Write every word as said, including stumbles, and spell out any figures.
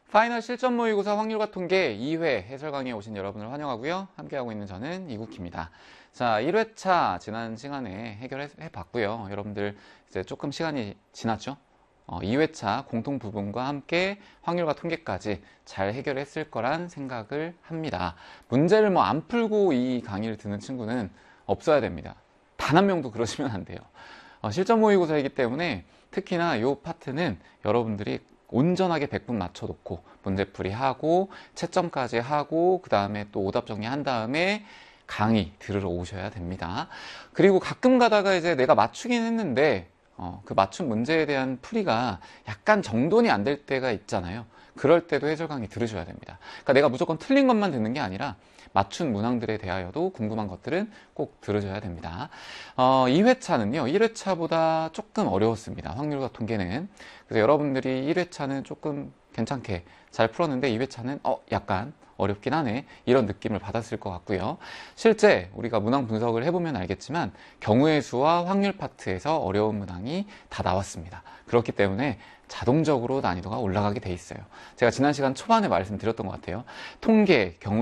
파이널 실전 모의고사 확률과 통계 이 회 해설 강의에 오신 여러분을 환영하고요. 함께하고 있는 저는 이국희입니다. 자, 일 회차 지난 시간에 해결해 봤고요. 여러분들 이제 조금 시간이 지났죠? 어, 이 회차 공통 부분과 함께 확률과 통계까지 잘 해결했을 거란 생각을 합니다. 문제를 뭐 안 풀고 이 강의를 듣는 친구는 없어야 됩니다. 단 한 명도 그러시면 안 돼요. 어, 실전 모의고사이기 때문에 특히나 이 파트는 여러분들이 온전하게 백 분 맞춰놓고 문제풀이 하고 채점까지 하고 그 다음에 또 오답 정리한 다음에 강의 들으러 오셔야 됩니다. 그리고 가끔 가다가 이제 내가 맞추긴 했는데 어, 그 맞춘 문제에 대한 풀이가 약간 정돈이 안 될 때가 있잖아요. 그럴 때도 해설 강의 들으셔야 됩니다. 그러니까 내가 무조건 틀린 것만 듣는 게 아니라 맞춘 문항들에 대하여도 궁금한 것들은 꼭 들으셔야 됩니다. 어, 이 회차는요, 일 회차보다 조금 어려웠습니다. 확률과 통계는. 그래서 여러분들이 일 회차는 조금 괜찮게 잘 풀었는데 이 회차는 어, 약간 어렵긴 하네, 이런 느낌을 받았을 것 같고요. 실제 우리가 문항 분석을 해보면 알겠지만 경우의 수와 확률 파트에서 어려운 문항이 다 나왔습니다. 그렇기 때문에 자동적으로 난이도가 올라가게 돼 있어요. 제가 지난 시간 초반에 말씀드렸던 것 같아요. 통계, 경우